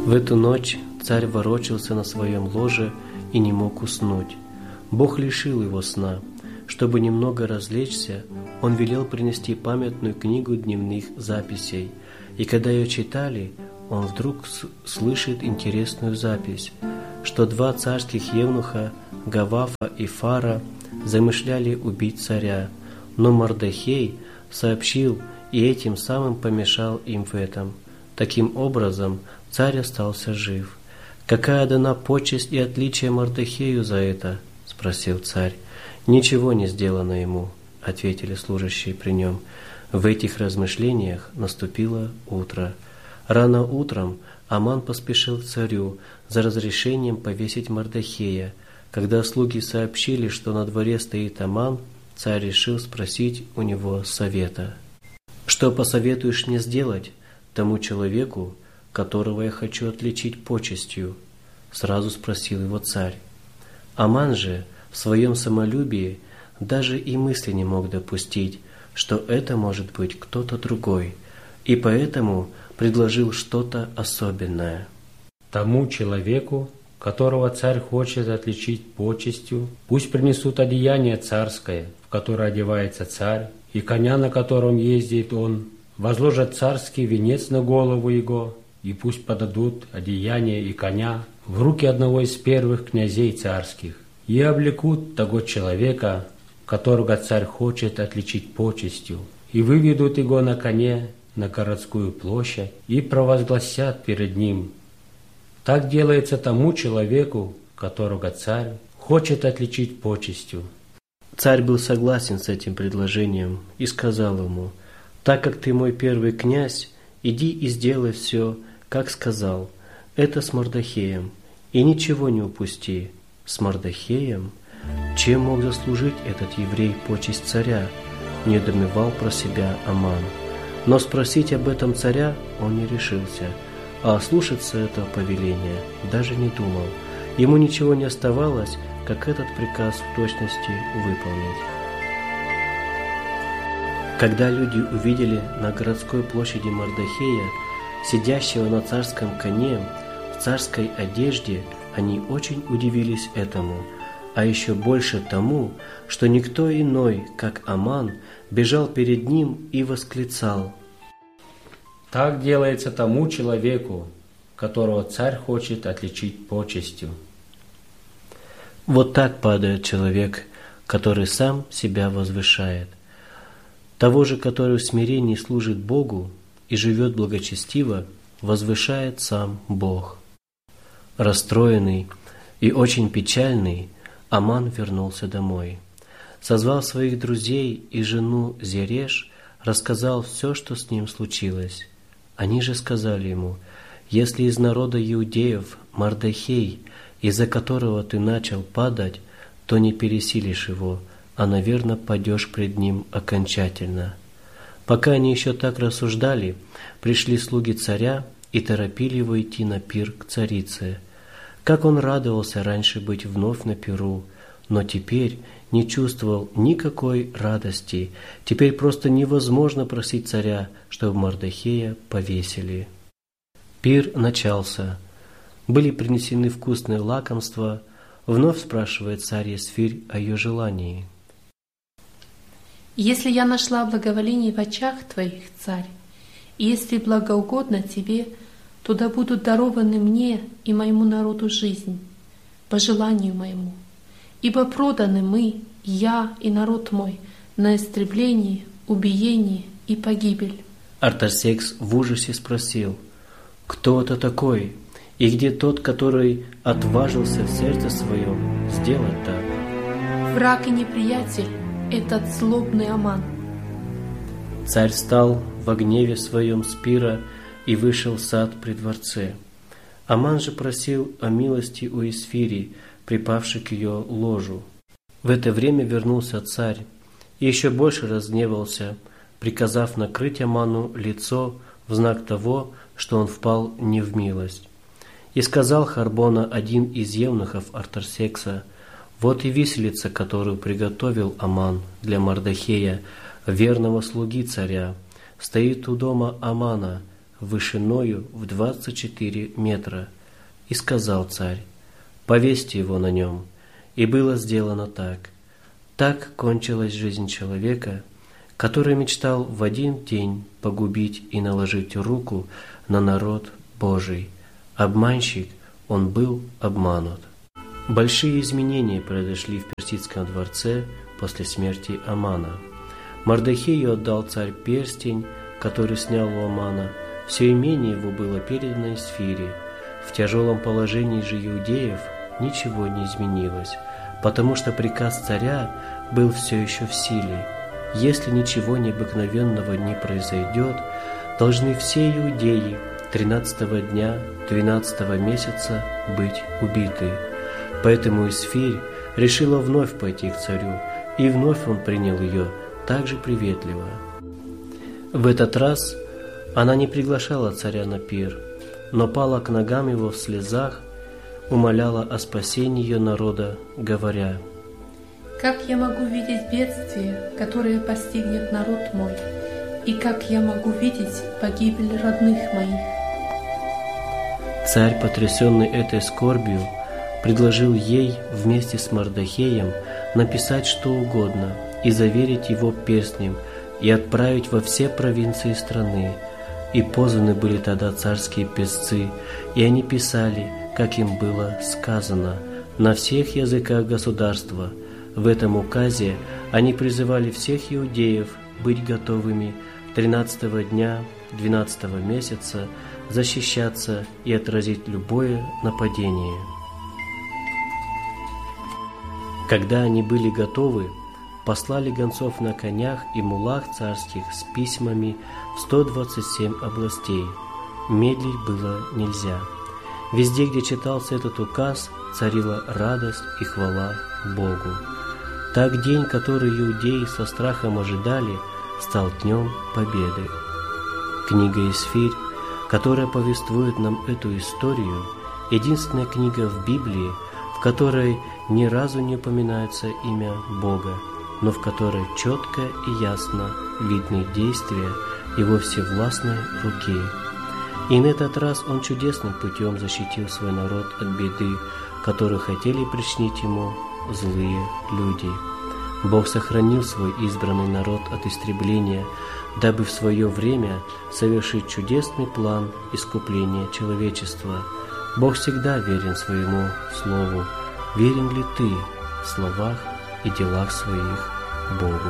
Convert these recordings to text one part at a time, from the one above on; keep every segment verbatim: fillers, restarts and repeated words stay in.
В эту ночь царь ворочался на своем ложе и не мог уснуть. Бог лишил его сна. Чтобы немного развлечься, он велел принести памятную книгу дневных записей. И когда ее читали, он вдруг слышит интересную запись, что два царских евнуха, Гавафа и Фара, замышляли убить царя, но Мордехей сообщил и этим самым помешал им в этом. Таким образом, царь остался жив. «Какая дана почесть и отличие Мордехею за это?» – спросил царь. «Ничего не сделано ему», – ответили служащие при нем. В этих размышлениях наступило утро. Рано утром Аман поспешил к царю за разрешением повесить Мордехея. Когда слуги сообщили, что на дворе стоит Аман, царь решил спросить у него совета. «Что посоветуешь мне сделать тому человеку, которого я хочу отличить почестью?» – сразу спросил его царь. Аман же в своем самолюбии даже и мысли не мог допустить, что это может быть кто-то другой, и поэтому предложил что-то особенное. Тому человеку, которого царь хочет отличить почестью, пусть принесут одеяние царское, в которое одевается царь, и коня, на котором ездит он, возложат царский венец на голову его, и пусть подадут одеяние и коня в руки одного из первых князей царских, и облекут того человека, которого царь хочет отличить почестью, и выведут его на коне на городскую площадь и провозгласят перед ним: так делается тому человеку, которого царь хочет отличить почестью. Царь был согласен с этим предложением и сказал ему: так как ты мой первый князь, иди и сделай все, как сказал. Это с Мордехеем, и ничего не упусти. С Мордехеем? Чем мог заслужить этот еврей почесть царя? Недоумевал про себя Аман. Но спросить об этом царя он не решился, а ослушаться этого повеления даже не думал. Ему ничего не оставалось, как этот приказ в точности выполнить. Когда люди увидели на городской площади Мордехея, сидящего на царском коне, в царской одежде, они очень удивились этому, а еще больше тому, что никто иной, как Аман, бежал перед ним и восклицал: так делается тому человеку, которого царь хочет отличить почестью. Вот так падает человек, который сам себя возвышает. Того же, который в смирении служит Богу и живет благочестиво, возвышает сам Бог. Расстроенный и очень печальный, Аман вернулся домой. Созвал своих друзей и жену Зереш, рассказал все, что с ним случилось. Они же сказали ему: если из народа иудеев Мордехей, из-за которого ты начал падать, то не пересилишь его, а, наверное, падешь пред ним окончательно. Пока они еще так рассуждали, пришли слуги царя и торопили его идти на пир к царице. Как он радовался раньше быть вновь на пиру, но теперь не чувствовал никакой радости. Теперь просто невозможно просить царя, чтобы Мордехея повесили. Пир начался. Были принесены вкусные лакомства. Вновь спрашивает царь Есфирь о ее желании. «Если я нашла благоволение в очах твоих, царь, и если благоугодно тебе, то да будут дарованы мне и моему народу жизнь, по желанию моему. Ибо проданы мы, я и народ мой, на истребление, убиение и погибель». Артасекс в ужасе спросил: кто это такой, и где тот, который отважился в сердце своем сделать так? Враг и неприятель — этот злобный Аман. Царь встал во гневе своем с пира и вышел в сад при дворце. Аман же просил о милости у Есфири, припавшей к ее ложу. В это время вернулся царь и еще больше разгневался, приказав накрыть Аману лицо в знак того, что он впал не в милость. И сказал Харбона, один из евнухов Артасекса: вот и виселица, которую приготовил Аман для Мордехея, верного слуги царя, стоит у дома Амана, вышиною в двадцать четыре метра. И сказал царь: «Повесьте его на нем». И было сделано так. Так кончилась жизнь человека, который мечтал в один день погубить и наложить руку на народ Божий. Обманщик, он был обманут. Большие изменения произошли в персидском дворце после смерти Амана. Мардохею отдал царь перстень, который снял у Амана. Все имение его было передано Эсфире. В тяжелом положении же иудеев ничего не изменилось, потому что приказ царя был все еще в силе. Если ничего необыкновенного не произойдет, должны все иудеи тринадцатого дня двенадцатого месяца быть убиты. Поэтому Эсфирь решила вновь пойти к царю, и вновь он принял ее так же приветливо. В этот раз она не приглашала царя на пир, но пала к ногам его в слезах, умоляла о спасении ее народа, говоря: «Как я могу видеть бедствие, которое постигнет народ мой, и как я могу видеть погибель родных моих?» Царь, потрясенный этой скорбью, предложил ей вместе с Мардохеем написать что угодно и заверить его перстнем и отправить во все провинции страны. И позваны были тогда царские писцы, и они писали, как им было сказано, на всех языках государства. В этом указе они призывали всех иудеев быть готовыми тринадцатого дня двенадцатого месяца защищаться и отразить любое нападение. Когда они были готовы, послали гонцов на конях и мулах царских с письмами в сто двадцать семь областей. Медлить было нельзя. Везде, где читался этот указ, царила радость и хвала Богу. Так день, который иудеи со страхом ожидали, стал днем победы. Книга Эсфирь, которая повествует нам эту историю, единственная книга в Библии, в которой ни разу не упоминается имя Бога, но в которой четко и ясно видны действия Его всевластной руки. И на этот раз Он чудесным путем защитил свой народ от беды, которую хотели причинить Ему злые люди. Бог сохранил свой избранный народ от истребления, дабы в свое время совершить чудесный план искупления человечества. Бог всегда верен своему Слову. Верен ли ты в словах и делах своих Богу?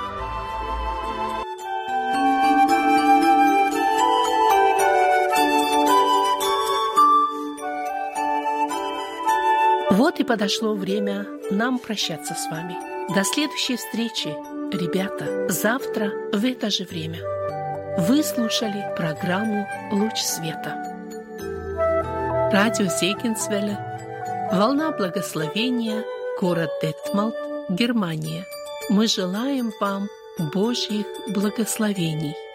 Вот и подошло время нам прощаться с вами. До следующей встречи, ребята, завтра в это же время. Вы слушали программу «Луч света». Радио Зегенсвелле, волна благословения, город Детмалт, Германия. Мы желаем вам Божьих благословений.